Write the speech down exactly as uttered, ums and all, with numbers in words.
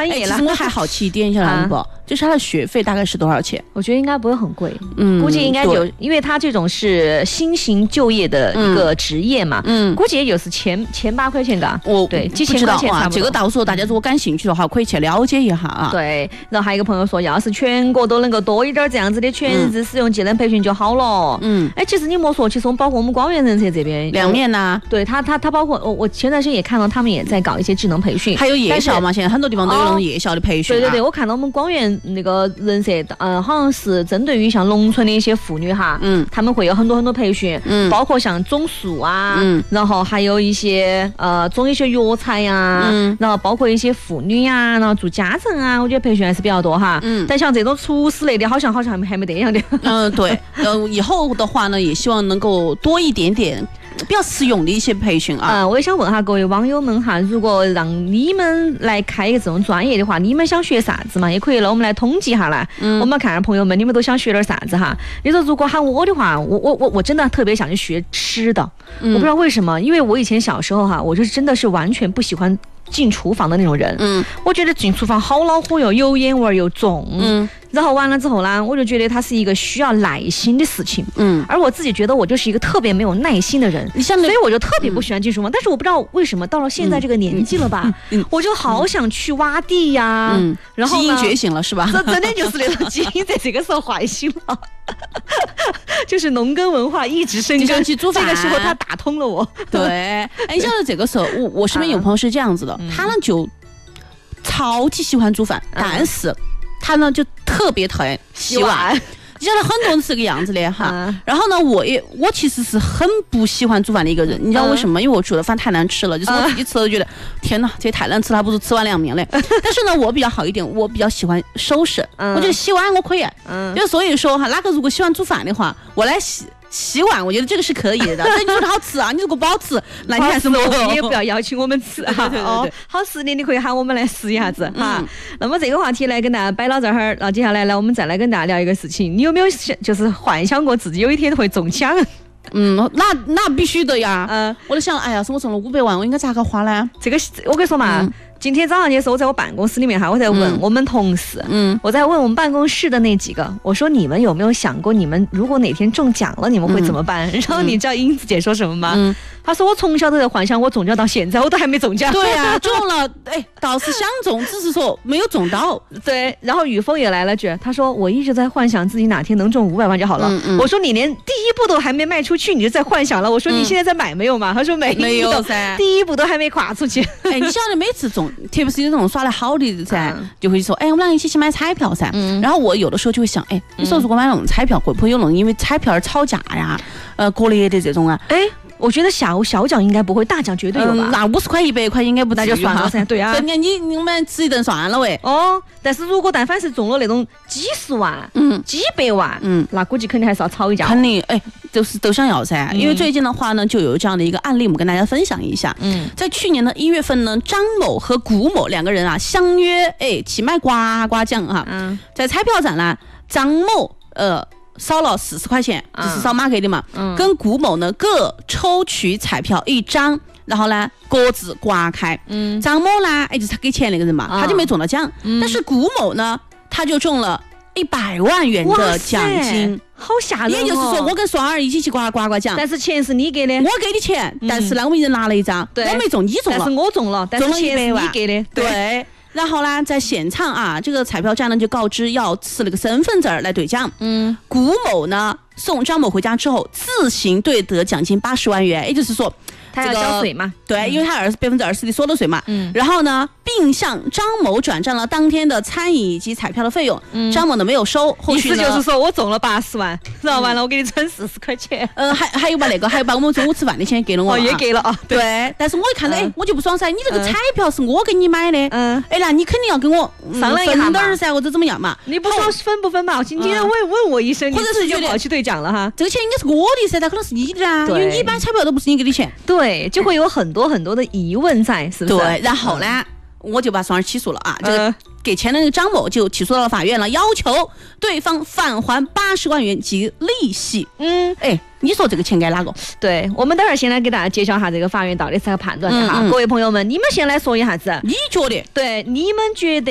专业了。 其实我还好奇一点，小兰不，就是他的学费大概是多少钱？ 我觉得应该不会很贵， 嗯， 估计应该有，因为他这种是新型就业的一个职业嘛，嗯，估计也就是千千八块钱的， 我对，几千块钱差不多。 这个到时候大家如果感兴趣的话，可以去了解一下啊。 对，然后还有一个朋友说，要是全国都能够多一点这样子的全日制使用技能培训就好了。嗯，哎，其实你莫说，其实我们包括我们广元人才这边， 两面呐， 对他他他包括我我前段时间也看到他们也在搞一些智能培训， 还有夜校嘛，现在很多地方都有那种夜校的培训。 对对对，我看到我们广元那个人社，呃，好像是针对于像农村的一些妇女哈，嗯，他们会有很多很多培训，嗯，包括像种树啊，嗯，然后还有一些呃种一些药材呀，嗯，然后包括一些妇女呀，然后做家政啊，我觉得培训还是比较多哈，嗯，但像这种厨师类的，好像好像还没还没得一样的。 嗯，对，呃，以后的话呢，也希望能够多一点点比较实用的一些培训啊。 嗯，我也想问下各位网友们哈，如果让你们来开一个这种专业的话，你们想学啥子嘛？也可以了，我们来统计一下来。嗯，我们看看朋友们，你们都想学点啥子哈？你说如果喊我的话，我我我我真的特别想去学吃的，嗯，我不知道为什么，因为我以前小时候哈，我就是真的是完全不喜欢进厨房的那种人。嗯，我觉得进厨房好恼火哟，油烟味又重。嗯。然后完了之后呢，我就觉得它是一个需要耐心的事情，嗯，而我自己觉得我就是一个特别没有耐心的人，所以我就特别不喜欢进厨房。嗯，但是我不知道为什么到了现在这个年纪了吧，嗯嗯，我就好想去挖地呀，嗯，然后基因觉醒了是吧？ 这真的就是那种基因在这个时候唤醒了，就是农耕文化一直生根， 去煮饭， 这个时候它打通了我。 对，哎，你晓得这个时候，我我身边有朋友是这样子的，嗯，他呢就超级喜欢煮饭，嗯，但是他呢就特别讨厌洗碗，你晓得很多人是这个样子的哈。嗯，然后呢，我也我其实是很不喜欢煮饭的一个人，你知道为什么？因为我煮的饭太难吃了，就是我自己吃了觉得，嗯，天哪，这也太难吃了，还不如吃碗凉面嘞。但是呢，我比较好一点，我比较喜欢收拾，嗯，我觉得洗碗我可以，嗯，就所以说哈，哪个如果喜欢煮饭的话，我来洗。洗碗，我觉得这个是可以的，但你说它好吃啊，你如果不好吃，那你还是你也不要邀请我们吃哈。对对对，哦，好吃的你可以喊我们来试一下子哈。嗯，那么这个话题来跟大家摆到这儿，然后接下来呢，我们再来跟大家聊一个事情，你有没有就是幻想过自己有一天会中奖？ 嗯，那那必须的呀。嗯，我在想，哎呀，是我中了五百万，我应该咋个花呢？ 这个我跟你说嘛。嗯，今天早上也是我在我办公室里面哈，我在问我们同事，嗯，我在问我们办公室的那几个，我说你们有没有想过，你们如果哪天中奖了，你们会怎么办？嗯，然后你知道英子姐说什么吗？嗯，她说我从小都在幻想我中奖到现在，我都还没中奖。 对呀，啊，中了，哎，倒是想中，只是说没有中到。 对，然后雨峰也来了句，他说我一直在幻想自己哪天能中五百万就好了。嗯嗯，我说你连第一步都还没迈出去，你就在幻想了。我说你现在在买没有嘛？他说没有， 没有噻， 第一步都还没跨出去。 哎，你晓得每次中。特别是有那种耍得好的噻，嗯，就会说，哎，我们俩一起去买彩票噻。嗯，然后我有的时候就会想，哎，你说如果买那种彩票，会不会有那种因为彩票而吵架呀？呃，割裂的这种啊？ 哎，我觉得小小奖应该不会，大奖绝对有吧？ 嗯，那五十块、一百块应该不至于， 那就算了噻。对啊， 你你你们吃一顿算了喂。 哦，但是如果但凡是中了那种几十万、嗯，几百万，嗯，那估计肯定还是要吵一架。 肯定，哎。就是都想要噻，因为最近的话呢，就有这样的一个案例，我们跟大家分享一下。嗯，在去年的一月份呢，张某和谷某两个人啊相约，哎，去买呱呱酱哈。嗯，在彩票站呢，张某呃少了四十块钱，这是扫码给的嘛。嗯，跟谷某呢各抽取彩票一张，然后呢各自刮开。嗯，张某呢，哎，就是他给钱那个人嘛，他就没中到奖。嗯，但是谷某呢，他就中了一百万元的奖金。 好吓人哦！ 也就是说，我跟双儿一起去刮刮刮奖， 但是钱是你给的， 我给的钱，嗯，但是呢，我们一人拿了一张，对，我没中，你中了， 但是我中了，但是钱是你给的， 对。对，然后呢，在现场啊，这个彩票站呢就告知要持那个身份证来兑奖。嗯，谷某呢送张某回家之后，自行兑得奖金八十万元，也就是说。 他要交税嘛？ 对，因为他二百分之二十的所得税嘛。嗯。然后呢，并向张某转账了当天的餐饮以及彩票的费用。嗯。张某呢没有收，后续呢？意思就是说我中了八十万，然后完了我给你存四十块钱。 呃，还还有把那个，还有把我们中午吃饭的钱给了我。 哦，也给了啊。 对。但是我一看到，哎，我就不爽噻，你这个彩票是我给你买的。嗯。哎，那你肯定要跟我商量一下点噻，或者怎么样嘛？ 你不说分不分嘛？今天问问我一声， 或者是就跑去兑奖了哈。 这个钱应该是我的噻，它可能是你的啊，因为你买彩票都不是你给的钱。 对，就会有很。很多很多的疑问在，是不是？ 对，然后呢，嗯，我就把双儿起诉了啊。这个给钱的那个张某就起诉到了法院了，要求对方返还八十万元及利息。嗯，哎，你说这个钱该哪个？ 对，我们等会儿先来给大家揭晓一下这个法院到底是个判断的哈。嗯嗯，各位朋友们，你们先来说一下子， 你觉得？ 对，你们觉得？